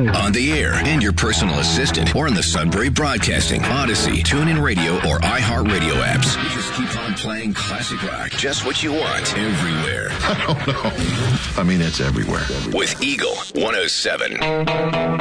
On the air and your personal assistant, or in the Sudbury Broadcasting, Odyssey, TuneIn Radio, or iHeartRadio apps. We just keep on playing classic rock. Just what you want, everywhere. I don't know. I mean, it's everywhere. With Eagle 107.